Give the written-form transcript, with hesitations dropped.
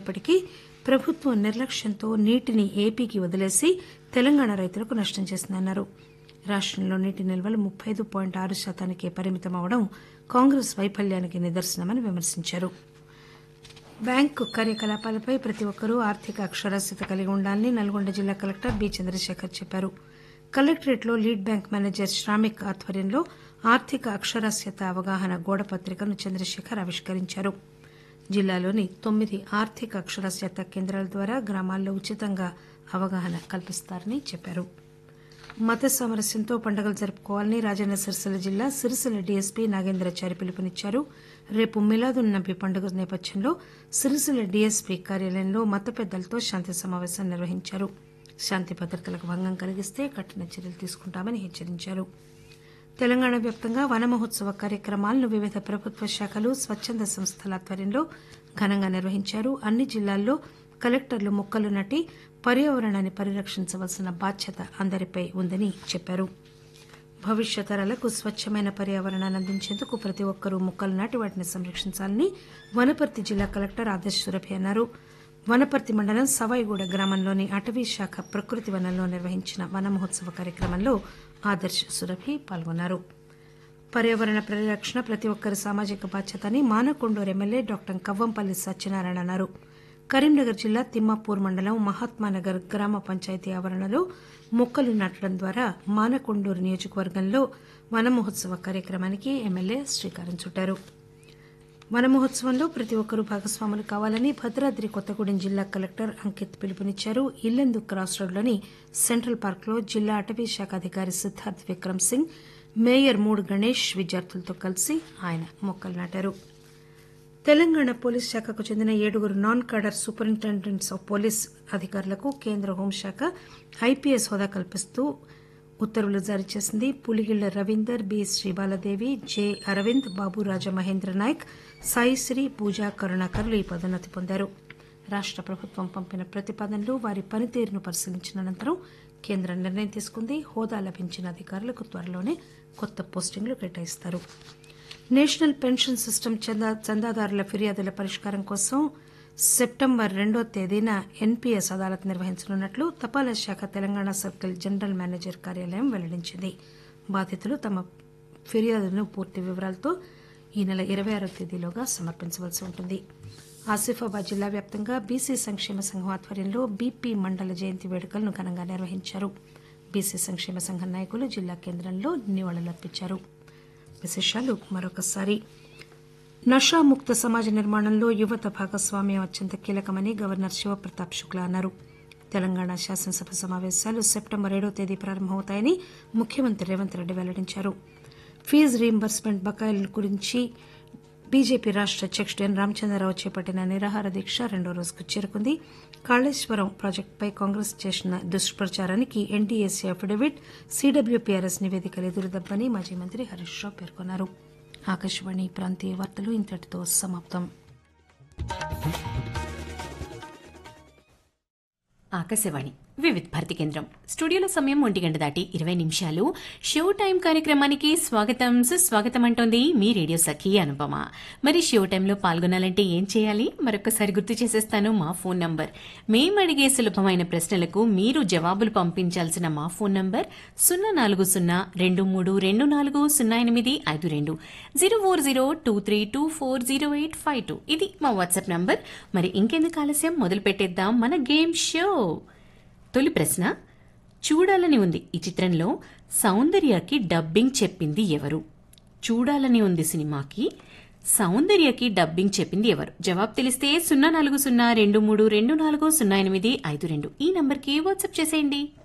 ఉన్నప్పటికీ ప్రభుత్వం నిర్లక్ష్యంతో నీటిని ఏపీకి వదిలేసి తెలంగాణ రైతులకు నష్టం చేసిందన్నారు. రాష్టంలో నీటి నిల్వలు 35.6%కే పరిమితమవడం కాంగ్రెస్ వైఫల్యానికి నిదర్శనమని విమర్శించారు. బ్యాంకు కార్యకలాపాలపై ప్రతి ఒక్కరూ ఆర్థిక అక్షరాస్యత కలిగి ఉండాలని నల్గొండ జిల్లా కలెక్టర్ బి చంద్రశేఖర్ చెప్పారు. కలెక్టరేట్లో లీడ్ బ్యాంక్ మేనేజర్ శ్రామిక్ ఆధ్వర్యంలో ఆర్థిక అక్షరాస్యత అవగాహన గోడ పత్రికను చంద్రశేఖర్ ఆవిష్కరించారు. జిల్లాలోని 9 ఆర్థిక అక్షరాస్యత కేంద్రాల ద్వారా గ్రామాల్లో ఉచితంగా అవగాహన కల్పిస్తారని చెప్పారు. మత సామరస్యంతో పండుగలు జరుపుకోవాలని రాజన్న సిరిసిల్ల జిల్లా సిరిసిల్ల డీఎస్పీ నాగేంద్రాచారి పిలుపునిచ్చారు. రేపు మిలాదున్ నబీ పండుగ నేపథ్యంలో సిరిసిల్ల డీఎస్పీ కార్యాలయంలో మత పెద్దలతో శాంతి సమావేశం నిర్వహించారు. శాంతి భద్రతలకు భంగం కలిగిస్తే కఠిన చర్యలు తీసుకుంటామని హెచ్చరించారు. తెలంగాణ వ్యాప్తంగా వన మహోత్సవ కార్యక్రమాలను వివిధ ప్రభుత్వ శాఖలు స్వచ్చంద సంస్థల ఆధ్వర్యంలో ఘనంగా నిర్వహించారు. అన్ని జిల్లాల్లో కలెక్టర్లు మొక్కలు నాటి పర్యావరణాన్ని పరిరక్షించవలసిన బాధ్యత అందరిపై ఉందని చెప్పారు. భవిష్యత్ తరాలకు స్వచ్చమైన పర్యావరణాన్ని అందించేందుకు ప్రతి ఒక్కరూ మొక్కలు నాటి వాటిని సంరక్షించాలని వనపర్తి జిల్లా కలెక్టర్ ఆదర్శ్ సురభి అన్నారు. వనపర్తి మండలం సవాయిగూడ గ్రామంలోని అటవీ శాఖ ప్రకృతి వనంలో నిర్వహించిన వన మహోత్సవ కార్యక్రమంలో ఆదర్శ్ సురభి పాల్గొన్నారు. పర్యావరణ పరిరక్షణ ప్రతి ఒక్కరి సామాజిక బాధ్యత అని మానకొండూరు ఎమ్మెల్యే డాక్టర్ కవ్వంపల్లి సత్యనారాయణ అన్నారు. కరీంనగర్ జిల్లా తిమ్మాపూర్ మండలం మహాత్మానగర్ గ్రామ పంచాయతీ ఆవరణలో మొక్కలు నాటడం ద్వారా మానకొండూరు నియోజకవర్గంలో వన మహోత్సవ కార్యక్రమానికి ఎమ్మెల్యే శ్రీకారం చుట్టారు. వన మహోత్సవంలో ప్రతి ఒక్కరూ భాగస్వాములు కావాలని భద్రాద్రి కొత్తగూడెం జిల్లా కలెక్టర్ అంకిత్ పిలుపునిచ్చారు. ఇల్లెందు క్రాస్ రోడ్లోని సెంట్రల్ పార్క్లో జిల్లా అటవీ శాఖ అధికారి సిద్ధార్థ్ విక్రమ్ సింగ్, మేయర్ మూడ్ గణేష్ విద్యార్థులతో కలిసి ఆయన మొక్కలు నాటారు. తెలంగాణ పోలీస్ శాఖకు చెందిన 7 non cadre superintendents of police అధికారులకు కేంద్ర హోంశాఖ ఐపీఎస్ హోదా కల్పిస్తూ ఉత్తర్వులు జారీ చేసింది. పులిగిళ్ల రవీందర్, బి శ్రీబాలదేవి, జె అరవింద్, బాబురాజ మహేంద్ర నాయక్, సాయిశ్రీ, పూజా కరుణాకర్లు ఈ పదోన్నతి పొందారు. రాష్ట ప్రభుత్వం పంపిన ప్రతిపాదనలు వారి పనితీరును పరిశీలించిన అనంతరం కేంద్రం నిర్ణయం తీసుకుంది. హోదా లభించిన అధికారులకు త్వరలోనే కొత్త పోస్టింగ్లు కేటాయిస్తారు. నేషనల్ పెన్షన్ సిస్టమ్ చందాదారుల ఫిర్యాదుల పరిష్కారం కోసం సెప్టెంబర్ 2వ తేదీన ఎన్పీఎస్ అదాలత్ నిర్వహించనున్నట్లు తపాలా శాఖ తెలంగాణ సర్కిల్ జనరల్ మేనేజర్ కార్యాలయం వెల్లడించింది. బాధితులు తమ ఫిర్యాదులను పూర్తి వివరాలతో ఈ నెల 26వ తేదీలోగా సమర్పించవలసి ఉంటుంది. ఆసిఫాబాద్ జిల్లా వ్యాప్తంగా బీసీ సంక్షేమ సంఘం ఆధ్వర్యంలో బీపీ మండల జయంతి వేడుకలను ఘనంగా నిర్వహించారు. బీసీ సంక్షేమ సంఘం నాయకులు జిల్లా కేంద్రంలో నివాళులర్పించారు. విశేషాలు మరొకసారి. నషాముక్త సమాజ నిర్మాణంలో యువత భాగస్వామ్యం అత్యంత కీలకమని గవర్నర్ శివప్రతాప్ శుక్లా అన్నారు. తెలంగాణ శాసనసభ సమావేశాలు సెప్టెంబర్ 7వ తేదీ ప్రారంభమవుతాయని ముఖ్యమంత్రి రేవంత్ రెడ్డి వెల్లడించారు. ఫీజు రీయింబర్స్మెంట్ బకాయిల గురించి బీజేపీ రాష్ట అధ్యకుడు ఎన్ రామచంద్రరావు చేపట్టిన నిరాహార దీక్ష 2వ రోజుకు చేరుకుంది. కాళేశ్వరం ప్రాజెక్టుపై కాంగ్రెస్ చేసిన దుష్ప్రచారానికి ఎన్డీఏసీ అఫిడవిట్, సీడబ్ల్యూపీఆర్ఎస్ నివేదికలు ఎదురుదబ్బని మాజీ మంత్రి హరీష్ రావు పేర్కొన్నారు. ఆకాశవాణి ప్రాంతీయ వార్తలు ఇంతటితో సమాప్తం. ఆకాశవాణి వివిధ భారతి కేంద్రం స్టూడియోలో సమయం 1 దాటి 20 నిమిషాలు. షో టైం కార్యక్రమానికి స్వాగతం సుస్వాగతం అంటోంది మీ రేడియో సఖి అనుపమ. మరి షో టైంలో పాల్గొనాలంటే ఏం చేయాలి మరొకసారి గుర్తు చేసేస్తాను. మా ఫోన్ నంబర్, మేము అడిగే సులభమైన ప్రశ్నలకు మీరు జవాబులు పంపించాల్సిన మా ఫోన్ నంబర్ 04023240852 04023240852. ఇది మా వాట్సాప్ నంబర్. మరి ఇంకెందుకు ఆలస్యం, మొదలు పెట్టేద్దాం మన గేమ్ షో. తొలి ప్రశ్న, చూడాలని ఉంది ఈ చిత్రంలో సౌందర్యకి డబ్బింగ్ చెప్పింది ఎవరు? చూడాలని ఉంది సినిమాకి సౌందర్యకి డబ్బింగ్ చెప్పింది ఎవరు? జవాబు తెలిస్తే 04023240852 ఈ నంబర్కి వాట్సాప్ చేసేయండి.